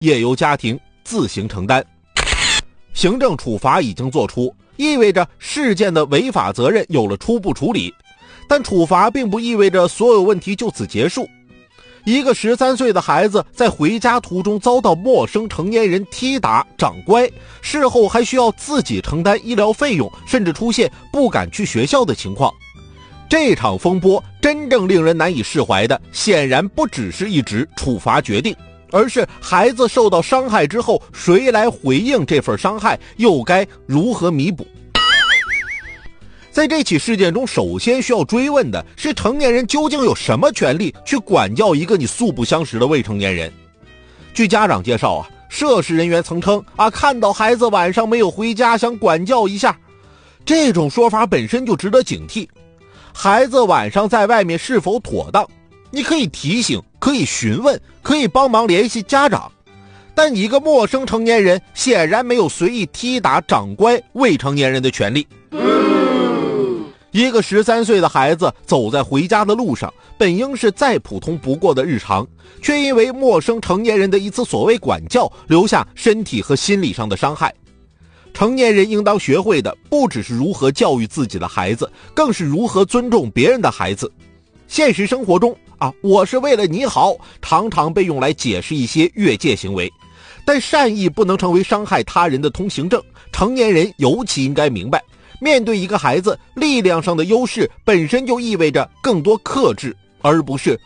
也由家庭自行承担。行政处罚已经作出，意味着事件的违法责任有了初步处理，但处罚并不意味着所有问题就此结束。一个13岁的孩子在回家途中遭到陌生成年人踢打掌掴，事后还需要自己承担医疗费用，甚至出现不敢去学校的情况。这场风波真正令人难以释怀的，显然不只是一纸处罚决定，而是孩子受到伤害之后，谁来回应这份伤害，又该如何弥补？在这起事件中，首先需要追问的是，成年人究竟有什么权利去管教一个你素不相识的未成年人？据家长介绍涉事人员曾称看到孩子晚上没有回家，想管教一下。这种说法本身就值得警惕。孩子晚上在外面是否妥当，你可以提醒，可以询问，可以帮忙联系家长，但一个陌生成年人显然没有随意踢打掌掴未成年人的权利。一个13岁的孩子走在回家的路上，本应是再普通不过的日常，却因为陌生成年人的一次所谓管教，留下身体和心理上的伤害。成年人应当学会的不只是如何教育自己的孩子，更是如何尊重别人的孩子。现实生活中我是为了你好，常常被用来解释一些越界行为，但善意不能成为伤害他人的通行证。成年人尤其应该明白，面对一个孩子，力量上的优势本身就意味着更多克制，而不是